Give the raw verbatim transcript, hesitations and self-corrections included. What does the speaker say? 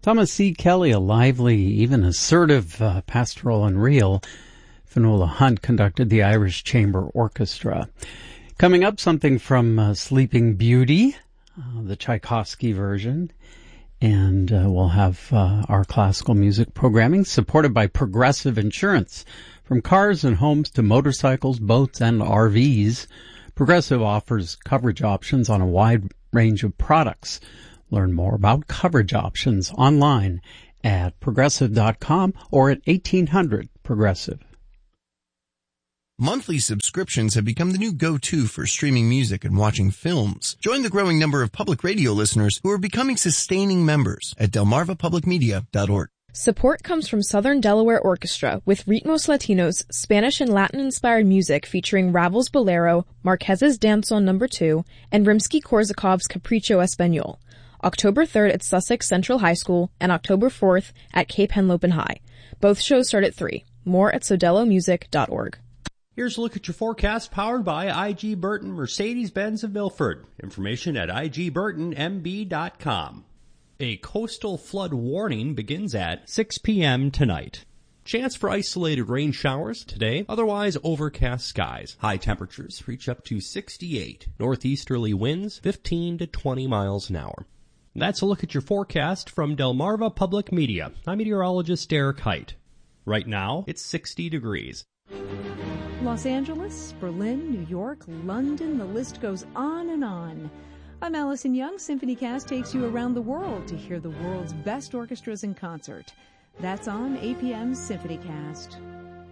Thomas C. Kelly, a lively, even assertive, uh, pastoral and real. Finola Hunt conducted the Irish Chamber Orchestra. Coming up, something from uh, Sleeping Beauty, uh, the Tchaikovsky version. And uh, we'll have uh, our classical music programming supported by Progressive Insurance. From cars and homes to motorcycles, boats, and R Vs, Progressive offers coverage options on a wide range of products. Learn more about coverage options online at progressive dot com or at eighteen hundred Progressive. Monthly subscriptions have become the new go-to for streaming music and watching films. Join the growing number of public radio listeners who are becoming sustaining members at delmarva public media dot org. Support comes from Southern Delaware Orchestra with Ritmos Latinos, Spanish and Latin-inspired music featuring Ravel's Bolero, Marquez's Danzón number two, and Rimsky-Korsakov's Capricho Español. October third at Sussex Central High School and October fourth at Cape Henlopen High. Both shows start at three. More at sodello music dot org. Here's a look at your forecast powered by I G Burton Mercedes-Benz of Milford. Information at I G burton M B dot com. A coastal flood warning begins at six p.m. tonight. Chance for isolated rain showers today, otherwise overcast skies. High temperatures reach up to sixty-eight. Northeasterly winds fifteen to twenty miles an hour. That's a look at your forecast from Delmarva Public Media. I'm meteorologist Derek Height. Right now, it's sixty degrees. Los Angeles, Berlin, New York, London, the list goes on and on. I'm Allison Young. SymphonyCast takes you around the world to hear the world's best orchestras in concert. That's on A P M's SymphonyCast.